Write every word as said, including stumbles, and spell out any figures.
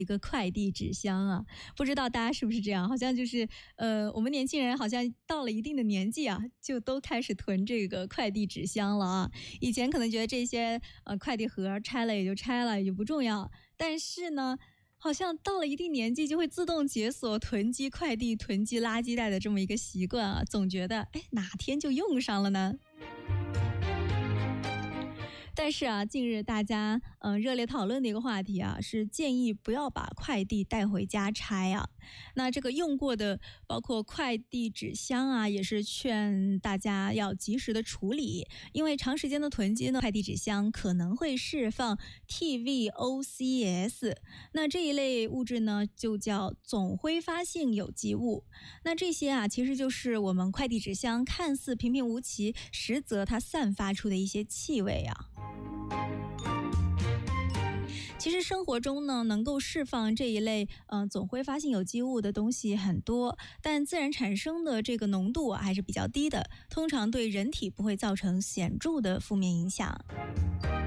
一个快递纸箱啊，不知道大家是不是这样？好像就是呃，我们年轻人好像到了一定的年纪啊，就都开始囤这个快递纸箱了啊。以前可能觉得这些呃快递盒拆了也就拆了，也就不重要，但是呢，好像到了一定年纪就会自动解锁囤积快递、囤积垃圾袋的这么一个习惯啊，总觉得哎哪天就用上了呢。但是啊，近日大家嗯、呃、热烈讨论的一个话题啊，是建议不要把快递带回家拆啊。那这个用过的包括快递纸箱啊，也是劝大家要及时的处理，因为长时间的囤积呢，快递纸箱可能会释放 T V O C S， 那这一类物质呢就叫总挥发性有机物。那这些啊，其实就是我们快递纸箱看似平平无奇，实则它散发出的一些气味啊。其实生活中呢，能够释放这一类呃总挥发性有机物的东西很多，但自然产生的这个浓度啊还是比较低的，通常对人体不会造成显著的负面影响。